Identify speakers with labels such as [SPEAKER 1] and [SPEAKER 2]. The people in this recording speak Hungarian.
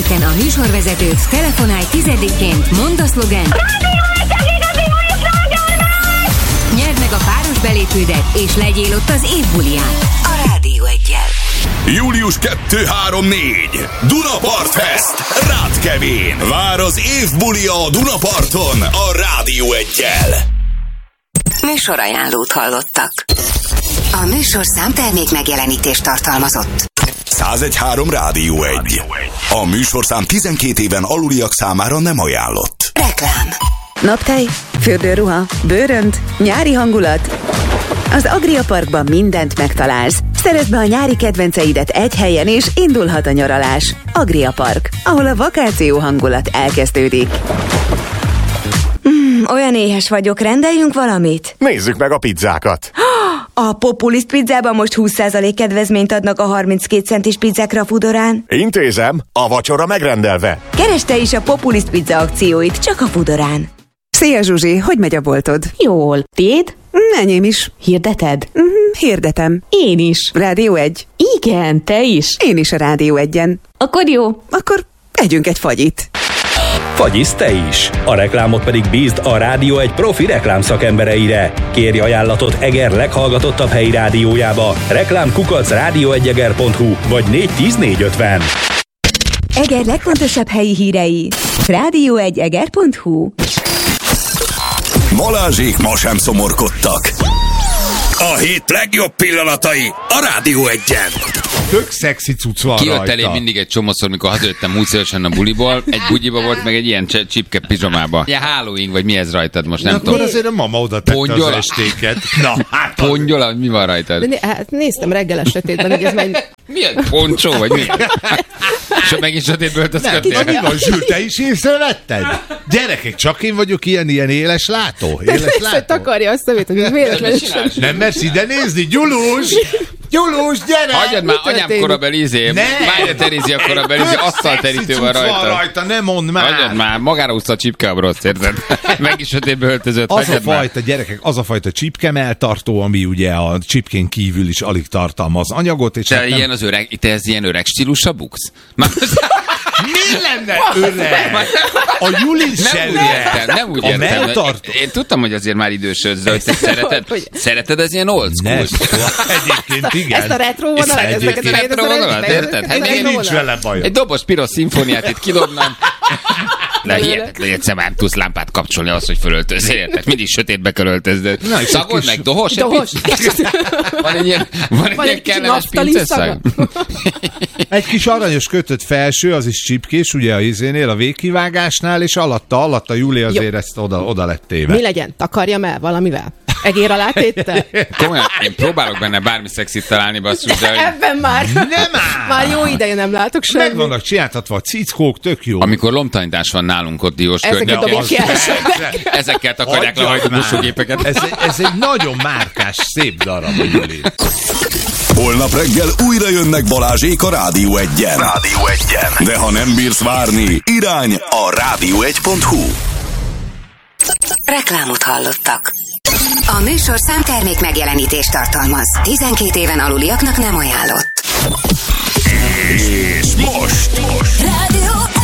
[SPEAKER 1] Ezen a műsorvezetőt telefonálj 10-ként, mondd a szlogent. Nyerd meg a páros belépődet, és legyél ott az év buliján. A Rádió Eggyel.
[SPEAKER 2] Július 2-3-4 Dunapart Fest Rátkevén. Vár az év bulia a Dunaparton a Rádió Eggyel.
[SPEAKER 1] Műsorajánlót hallottak. A műsorszám termék megjelenítést tartalmazott.
[SPEAKER 2] 101.3 Rádió Egy. A műsorszám 12 éven aluliak számára nem ajánlott.
[SPEAKER 1] Reklám.
[SPEAKER 3] Naptej, fürdőruha, bőrönd, nyári hangulat. Az Agria Parkban mindent megtalálsz. Szerezd be a nyári kedvenceidet egy helyen, és indulhat a nyaralás. Agria Park, ahol a vakáció hangulat elkezdődik.
[SPEAKER 4] Olyan éhes vagyok, rendeljünk valamit?
[SPEAKER 5] Nézzük meg a pizzákat.
[SPEAKER 4] A Populist pizzában most 20% kedvezményt adnak a 32 centis pizzákra a Foodorán.
[SPEAKER 5] Intézem, a vacsora megrendelve.
[SPEAKER 4] Keresd te is a Populist pizza akcióit, csak a Foodorán.
[SPEAKER 3] Szia Zsuzsi, hogy megy a boltod?
[SPEAKER 6] Jól. Tiéd?
[SPEAKER 3] Enyém is.
[SPEAKER 6] Hirdeted?
[SPEAKER 3] Hirdetem.
[SPEAKER 6] Én is.
[SPEAKER 3] Rádió Egy.
[SPEAKER 6] Igen, te is.
[SPEAKER 3] Én is a Rádió Egyen.
[SPEAKER 6] Akkor jó.
[SPEAKER 3] Akkor együnk egy fagyit.
[SPEAKER 7] Fagyisz te is! A reklámot pedig bízd a Rádió Egy profi reklámszakembereire. Kérj ajánlatot Eger leghallgatottabb helyi rádiójába. Reklám@radioegyeger.hu vagy 410-450.
[SPEAKER 4] Eger legfontosabb helyi hírei. radioegyeger.hu.
[SPEAKER 2] Balázsék ma sem szomorkodtak. A hét legjobb pillanatai a Rádió Egyen.
[SPEAKER 8] Tök szexi cucc van
[SPEAKER 9] Kijött
[SPEAKER 8] rajta.
[SPEAKER 9] elé mindig egy csomószor, mikor hazajöttem 20 évesen a buliból, egy bugyiba volt, meg egy ilyen csipke pizsomába. Ilyen Halloween, vagy mi ez rajtad most, nem tudom.
[SPEAKER 8] Akkor azért a mama oda tette
[SPEAKER 9] Pongyola?
[SPEAKER 8] az estéket. Na, hát
[SPEAKER 9] Pongyola, mi van rajtad?
[SPEAKER 10] Hát néztem reggel sötétben, hogy ez megy...
[SPEAKER 9] Milyen poncsó, vagy mi? És megint sötétből öltözködtél?
[SPEAKER 8] Na, mi van, Zsül, te is észrevetted? Gyerekek, csak én vagyok ilyen éles látó? Éles látó?
[SPEAKER 10] Takarja a szemét, hogy véletlenül sem.
[SPEAKER 8] Nem mersz ide nézni? Gyulus! Gyulus, gyere!
[SPEAKER 9] Hagyjad már, anyám
[SPEAKER 10] történik?
[SPEAKER 9] korabeli Mária Terézia korabeli asztalterítő van rajta.
[SPEAKER 8] Ne mondd már!
[SPEAKER 9] Hagyjad már, magára úszta a csipkeabroszt, érted? Meg is sötétbe öltözött,
[SPEAKER 8] Az a
[SPEAKER 9] hagyjad már.
[SPEAKER 8] fajta, gyerekek, az a fajta csipkemeltartó, ami ugye a csipkén kívül is alig tartalmaz anyagot, és
[SPEAKER 9] Te
[SPEAKER 8] hát nem...
[SPEAKER 9] ilyen az öreg, te ez ilyen öreg stílusra buksz? Már
[SPEAKER 8] Mi lenne öreg? A Juli
[SPEAKER 9] nem úgy
[SPEAKER 8] A
[SPEAKER 9] értem.
[SPEAKER 8] melltartó?
[SPEAKER 9] Én tudtam, hogy azért már idősödsz, de hogy te szereted. Szereted ez ilyen old school?
[SPEAKER 8] Nem, egyébként igen.
[SPEAKER 10] Ezt a retro vonalat, ezeket a
[SPEAKER 9] retro vonalat, érted? Hát
[SPEAKER 8] Nekem nincs vele bajom.
[SPEAKER 9] Egy dobos piros szimfóniát itt kidobnám. De hihetetlen, hogy egyszer már tudsz lámpát kapcsolni ahhoz, hogy fölöltözz, érted? Mindig sötétbe kell öltöznöd. Szagod meg, dohos?
[SPEAKER 10] Dohos.
[SPEAKER 9] Van egy ilyen
[SPEAKER 10] kicsi
[SPEAKER 9] kellemes
[SPEAKER 10] naftali
[SPEAKER 9] pinceszag?
[SPEAKER 8] Egy kis aranyos kötött felső, az is csipkés, ugye a izénél, a végkivágásnál, és alatta Júli azért ezt oda lett téve.
[SPEAKER 10] Mi legyen? Takarjam el valamivel? Egér alá téttel?
[SPEAKER 9] Komolyan, én próbálok benne bármi szexit találni, basszus, de...
[SPEAKER 10] Ebben már.
[SPEAKER 8] Nem áll!
[SPEAKER 10] Már jó ideje nem látok
[SPEAKER 8] Meg
[SPEAKER 10] semmit.
[SPEAKER 8] vannak csináltatva a cickók, tök jó.
[SPEAKER 9] Amikor lomtanítás van nálunk ott Dióskörnél,
[SPEAKER 10] Ezeket dobjuk ki elsőnek.
[SPEAKER 9] ezekkel takarják le a
[SPEAKER 8] Hagyjad már.
[SPEAKER 9] hajtóbuszógépeket.
[SPEAKER 8] Ez egy nagyon márkás, szép darab, Júli.
[SPEAKER 2] Holnap reggel újra jönnek Balázsék a Rádió Egyen. Rádió Egyen. De ha nem bírsz várni, irány a radioegy.hu.
[SPEAKER 1] Reklámot hallottak. A műsorszám termék megjelenítést tartalmaz. 12 éven aluliaknak nem ajánlott.
[SPEAKER 2] És most
[SPEAKER 1] Rádió